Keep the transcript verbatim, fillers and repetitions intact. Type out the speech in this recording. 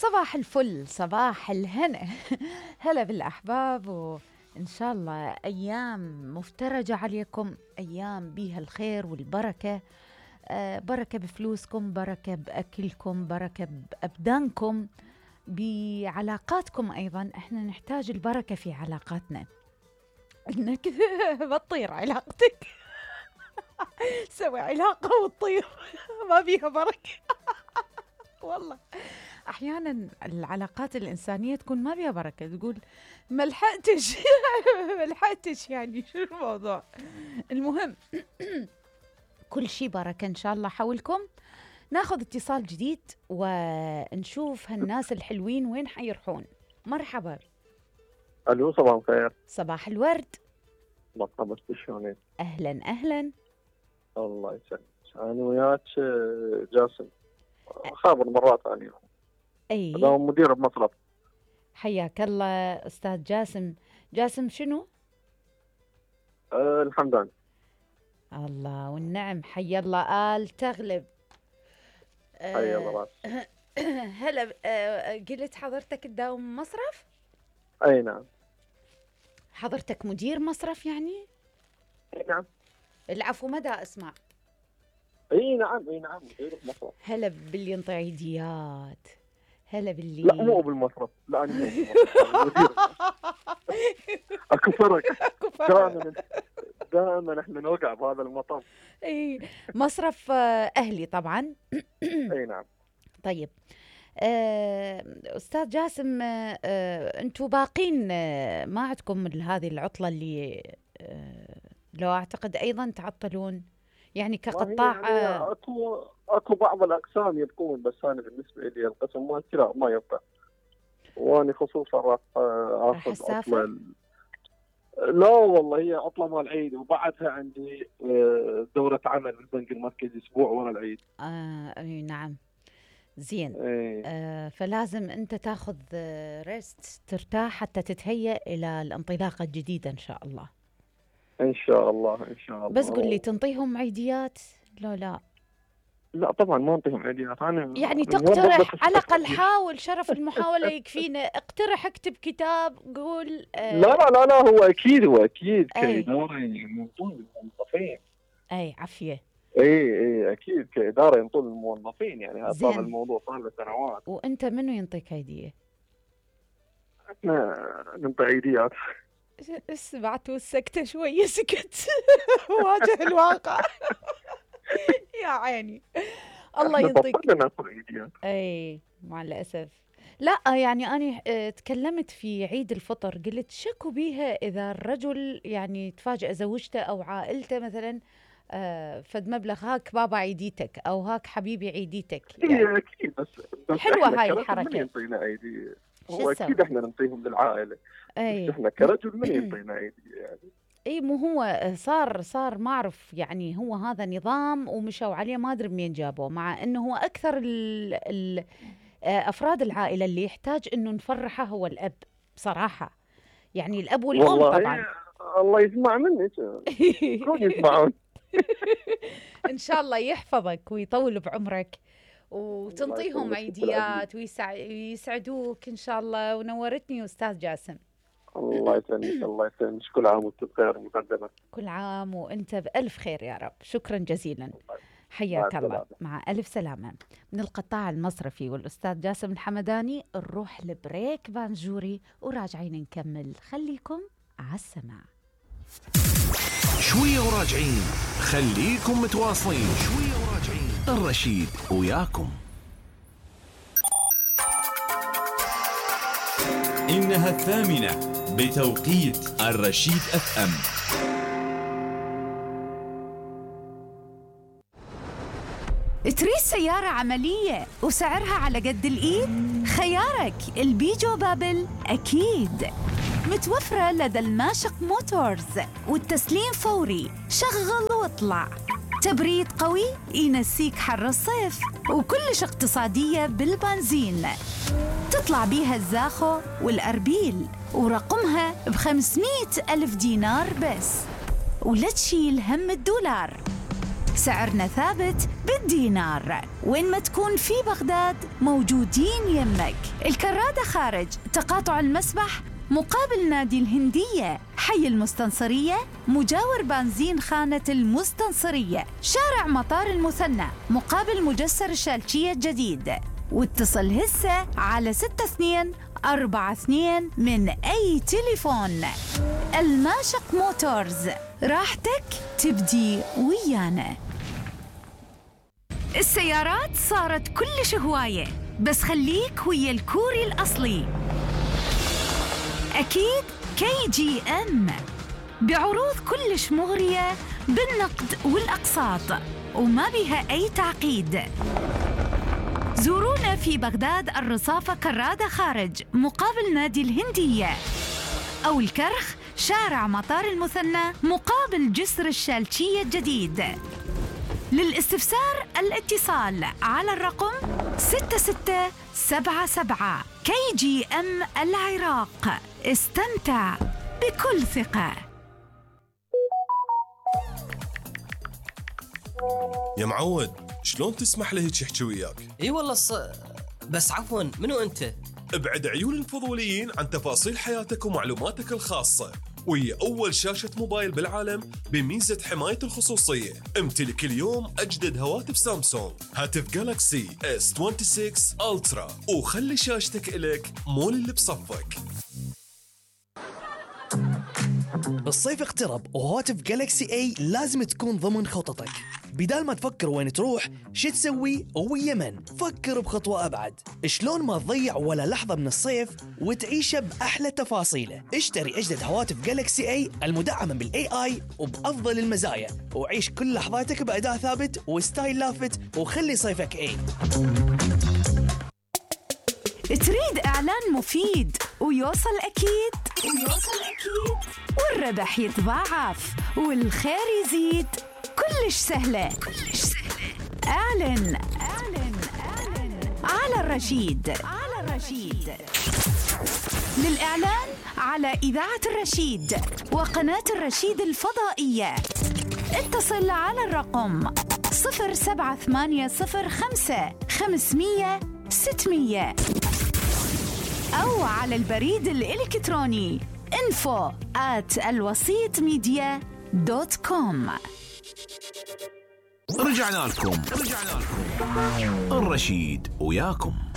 صباح الفل، صباح الهنا. هلا بالأحباب، وإن شاء الله أيام مفترجة عليكم، أيام بيها الخير والبركة. آه بركة بفلوسكم، بركة بأكلكم، بركة بأبدانكم، بعلاقاتكم. أيضا إحنا نحتاج البركة في علاقاتنا. إنك بتطير علاقتك سوي علاقة وتطير ما بيها بركة. والله أحيانا العلاقات الإنسانية تكون ما بيها بركة، تقول ما لحقتش ما لحقتش، يعني شو الموضوع؟ المهم كل شيء بركة إن شاء الله حولكم. ناخذ اتصال جديد ونشوف هالناس الحلوين وين حيروحون. مرحبا. الو، صباح الخير. صباح الورد. مرحبا، شلونك؟ أهلا أهلا. الله يسلمك. أنا وياك جاسم، خابر مرات أنا. أي هذا هو مدير بمصرف. حياك الله أستاذ جاسم. جاسم شنو؟ أه الحمدان. الله والنعم، حي الله آل تغلب. حي الله راسك. هلا. أه قلت حضرتك تداوم مصرف؟ أي نعم. حضرتك مدير مصرف يعني؟ أي نعم. العفو، مدى أسمع. أي نعم أي نعم مدير بمصرف. هلا باللي ينطي عيديات. هلا باللي لا مو بالمصرف، لا أنا مو بالمصرف. مدير. أكو فرق. دائما دائما احنا نوقع بهذا المطب. اي مصرف اهلي طبعا. اي نعم. طيب آه، استاذ جاسم، آه، انتم باقين آه، ما عندكم هذه العطله اللي آه، لو اعتقد ايضا تعطلون يعني كقطاع. يعني اكو اكو بعض الاقسام يبقون، بس انا بالنسبه لي القسم مالتي لا ما يبقى. وانا خصوصا راح اخذ عطله. لا والله هي عطله مال العيد، وبعدها عندي دوره عمل بالبنك المركزي اسبوع ورا العيد. آه اي نعم. زين. ايه. آه فلازم انت تاخذ ريست، ترتاح حتى تتهيأ الى الانطلاقه الجديده ان شاء الله. ان شاء الله ان شاء الله. بس قل لي، تنطيهم عيديات؟ لا لا لا طبعا ما انطيهم عيديات. انا يعني تقترح على الاقل، حاول، شرف المحاوله يكفينا. اقترح، اكتب كتاب، قول. آه لا لا لا لا هو اكيد هو اكيد أي. كاداره ينطون الموظفين. اي عافيه. اي اي اكيد كاداره ينطون الموظفين، يعني هذا زين. الموضوع صار له سنوات. وانت منو ينطيك هديه؟ احنا ننطي عيديات. سمعت والسكته شويه سكت. واجه الواقع. يا عيني. الله ينطيك. بطلنا ناخذ عيديات. اي مع الاسف. لا يعني انا اه تكلمت في عيد الفطر، قلت شكو بيها اذا الرجل يعني تفاجئ زوجته او عائلته مثلا آه فد مبلغ، هاك بابا عيديتك او هاك حبيبي عيديتك. يعني هي اكيد، بس, بس حلوه هاي من الحركه. ينطينا عيدي؟ هو اكيد احنا ننطيهم للعائله. أي. بس احنا كرجل من ينطينا عيدي يعني؟ اي مو هو صار صار ما اعرف يعني، هو هذا نظام ومشوا عليه، ما ادري منين جابوه، مع انه هو اكثر ال ال افراد العائله اللي يحتاج انه نفرحه هو الاب بصراحه، يعني الاب والام طبعا. الله يسمع منك. كون يسمعون. ان شاء الله يحفظك ويطول بعمرك وتنطيهم عيديات ويسعدوك ان شاء الله. ونورتني استاذ جاسم. الله يسلمك الله يسلمك. كل عام وانت بخير مقدما. كل عام وانت بألف خير يا رب. شكرا جزيلا. حياك الله. مع ألف سلامة. من القطاع المصرفي والأستاذ جاسم الحمداني نروح لبريك بانجوري وراجعين نكمل. خليكم على السماع. شوية وراجعين، خليكم متواصلين. شوية وراجعين، الرشيد وياكم. إنها الثامنة بتوقيت الرشيد اف ام. تريد سيارة عملية وسعرها على قد الإيد؟ خيارك البيجو بابل أكيد. متوفرة لدى الماشق موتورز، والتسليم فوري، شغل واطلع. تبريد قوي ينسيك حر الصيف، وكلش اقتصادية بالبنزين. تطلع بيها الزاخو والأربيل، ورقمها بخمسمائة ألف دينار بس، ولا تشيل هم الدولار. سعرنا ثابت بالدينار. وين ما تكون في بغداد موجودين يمك. الكرادة خارج تقاطع المسبح مقابل نادي الهندية، حي المستنصرية مجاور بنزين خانة المستنصرية، شارع مطار المثنى مقابل مجسر الشالشية الجديد. واتصل هسه على ستة اثنين أربعة اثنين من أي تليفون. الماشق موتورز، راحتك تبدي ويانا. السيارات صارت كلش هواية، بس خليك ويا الكوري الأصلي. أكيد كي جي أم بعروض كلش مغرية بالنقد والأقساط وما بها أي تعقيد. زورونا في بغداد الرصافة كرادة خارج مقابل نادي الهندية، أو الكرخ شارع مطار المثنى مقابل جسر الشالشية الجديد. للاستفسار الاتصال على الرقم ستة ستة سبعة سبعة. كي جي أم العراق، استمتع بكل ثقة. يا معود، شلون تسمح لي هيك يحكي وياك؟ اي والله ص... بس عفوا، منو انت؟ ابعد عيون الفضوليين عن تفاصيل حياتك ومعلوماتك الخاصة، وهي أول شاشة موبايل بالعالم بميزة حماية الخصوصية. امتلك اليوم أجدد هواتف سامسونج، هاتف جالاكسي إس ستة وعشرين ألترا، وخلي شاشتك إلك مول اللي بصفك. الصيف اقترب وهواتف جالكسي اي لازم تكون ضمن خططك. بدال ما تفكر وين تروح شو تسوي ويا من، فكر بخطوة أبعد. شلون ما تضيع ولا لحظة من الصيف وتعيشه بأحلى تفاصيله. اشتري أجدد هواتف جالكسي اي المدعمة بالاي اي وبأفضل المزايا، وعيش كل لحظاتك بأداء ثابت وستايل لافت، وخلي صيفك اي. تريد إعلان مفيد ويوصل أكيد ويوصل أكيد والربح يتضاعف والخير يزيد؟ كلش سهلة كلش سهلة. أعلن أعلن أعلن على الرشيد على الرشيد. للإعلان على إذاعة الرشيد وقناة الرشيد الفضائية اتصل على الرقم صفر سبعة ثمانية صفر خمسة خمسمية ستمية، أو على البريد الإلكتروني info at الوسيط ميديا دوت كوم. رجعنا لكم رجعنا لكم الرشيد وياكم.